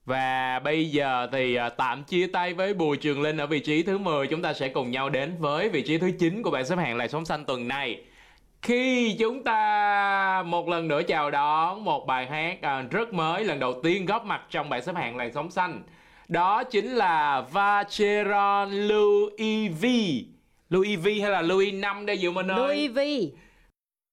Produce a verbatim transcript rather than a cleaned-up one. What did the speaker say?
Và bây giờ thì à, tạm chia tay với Bùi Trường Linh ở vị trí thứ mười. Chúng ta sẽ cùng nhau đến với vị trí thứ chín của bảng xếp hạng làn sóng xanh tuần này. Khi chúng ta một lần nữa chào đón một bài hát à, rất mới, lần đầu tiên góp mặt trong bảng xếp hạng làn sóng xanh. Đó chính là Vacheron Louis V. Louis V hay là Louis năm đây Diệu Minh ơi? Louis V.